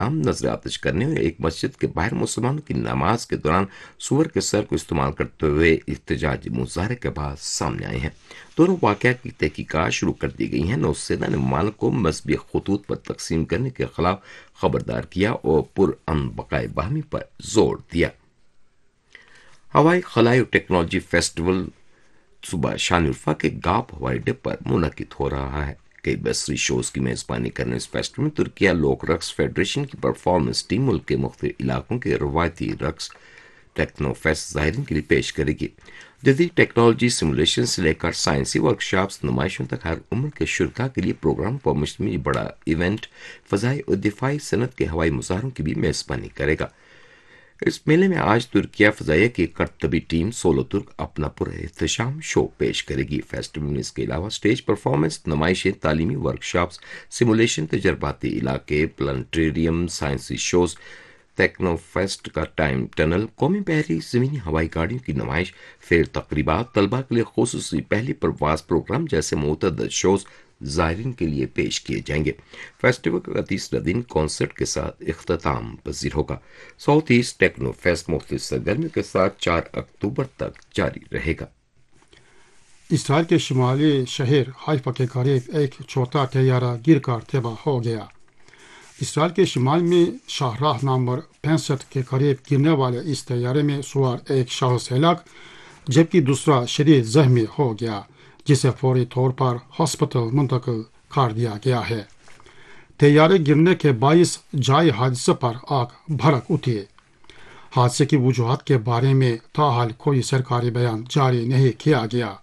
ہم نظر آتش کرنے اور ایک مسجد کے باہر مسلمانوں کی نماز کے دوران سور کے سر کو استعمال کرتے ہوئے احتجاجی مظاہرے کے بعد سامنے آئے ہیں۔ دونوں واقعات کی تحقیقات شروع کر دی گئی ہیں۔ نوسینا نے مال کو مذہبی خطوط پر تقسیم کرنے کے خلاف خبردار کیا اور پرامن بقائے باہمی پر زور دیا۔ ہوائی خلائی اور ٹیکنالوجی فیسٹیول صبح شان الفا کے گاپ ہوائی اڈے پر منعقد ہو رہا ہے۔ کئی بصری شوز کی میزبانی کرنے اس فیسٹیول میں ترکیہ لوک رقص فیڈریشن کی پرفارمنس ٹیم ملک کے مختلف علاقوں کے روایتی رقص ٹیکنو فیسٹ ظاہرین کے لیے پیش کرے گی۔ جدید ٹیکنالوجی سیمولیشن سے لے کر سائنسی ورکشاپس نمائشوں تک ہر عمر کے شرکاء کے لیے پروگرام پر مشتمل بڑا ایونٹ فضائی اور دفاعی صنعت کے ہوائی مظاہروں کی بھی میزبانی کرے گا۔ اس میلے میں آج ترکیہ فضائیہ کی کرتبی ٹیم سولو ترک اپنا پر احتشام شو پیش کرے گی۔ فیسٹیول میں اس کے علاوہ اسٹیج پرفارمنس، نمائشیں، تعلیمی ورکشاپس، سیمولیشن، تجرباتی علاقے، پلانٹیریم، سائنسی شوز، ٹیکنو فیسٹ کا ٹائم ٹنل، قومی بحری زمینی ہوائی گاڑیوں کی نمائش، فیئر تقریبات، طلباء کے لیے خصوصی پہلی پرواز پروگرام جیسے متعدد شوز زائرین کے لیے پیش کیے جائیں گے۔ فیسٹیول کا تیسرا دن کانسرٹ کے ساتھ اختتام پذیر ہوگا۔ ساؤتھ ایسٹ ٹیکنو فیسٹ مختلف سرگرمیوں کے ساتھ 4 اکتوبر تک جاری رہے گا۔ اسرائیل کے شمالی شہر حیفا کے قریب ایک چھوٹا طیارہ گر کر تباہ ہو گیا۔ اسرائیل کے شمال میں شاہراہ نمبر 65 کے قریب گرنے والے اس طیارے میں سوار ایک شخص ہلاک جبکہ دوسرا شدید زخمی ہو گیا، جسے فوری طور پر ہسپتال منتقل کر دیا گیا ہے۔ طیارے گرنے کے باعث جائے حادثے پر آگ بھڑک اٹھی۔ حادثے کی وجوہات کے بارے میں تاحال کوئی سرکاری بیان جاری نہیں کیا گیا۔